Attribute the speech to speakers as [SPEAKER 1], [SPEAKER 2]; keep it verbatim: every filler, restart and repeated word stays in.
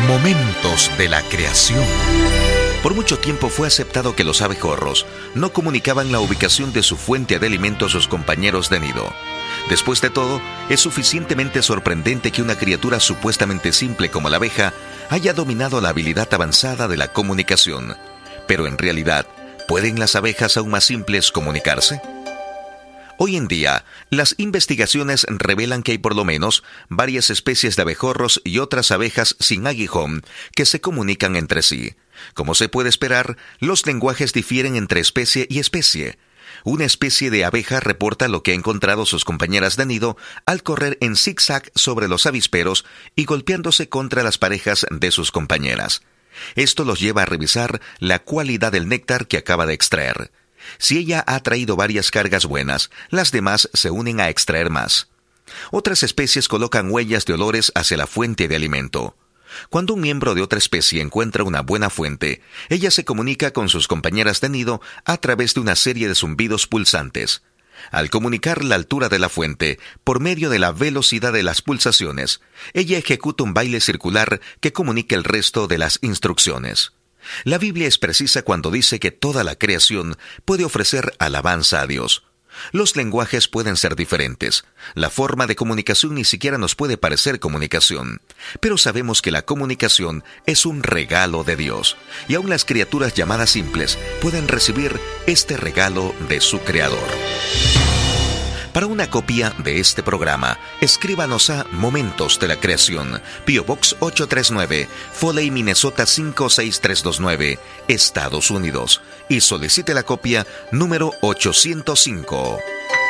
[SPEAKER 1] Momentos de la creación. Por mucho tiempo fue aceptado que los abejorros no comunicaban la ubicación de su fuente de alimento a sus compañeros de nido. Después de todo, es suficientemente sorprendente que una criatura supuestamente simple como la abeja haya dominado la habilidad avanzada de la comunicación. Pero en realidad, ¿pueden las abejas aún más simples comunicarse? Hoy en día, las investigaciones revelan que hay por lo menos varias especies de abejorros y otras abejas sin aguijón que se comunican entre sí. Como se puede esperar, los lenguajes difieren entre especie y especie. Una especie de abeja reporta lo que ha encontrado sus compañeras de nido al correr en zigzag sobre los avisperos y golpeándose contra las parejas de sus compañeras. Esto los lleva a revisar la cualidad del néctar que acaba de extraer. Si ella ha traído varias cargas buenas, las demás se unen a extraer más. Otras especies colocan huellas de olores hacia la fuente de alimento. Cuando un miembro de otra especie encuentra una buena fuente, ella se comunica con sus compañeras de nido a través de una serie de zumbidos pulsantes. Al comunicar la altura de la fuente por medio de la velocidad de las pulsaciones, ella ejecuta un baile circular que comunica el resto de las instrucciones. La Biblia es precisa cuando dice que toda la creación puede ofrecer alabanza a Dios. Los lenguajes pueden ser diferentes. La forma de comunicación ni siquiera nos puede parecer comunicación. Pero sabemos que la comunicación es un regalo de Dios. Y aún las criaturas llamadas simples pueden recibir este regalo de su Creador. Para una copia de este programa, escríbanos a Momentos de la Creación, P O Box ocho tres nueve, Foley, Minnesota cinco seis tres dos nueve, Estados Unidos, y solicite la copia número ochocientos cinco.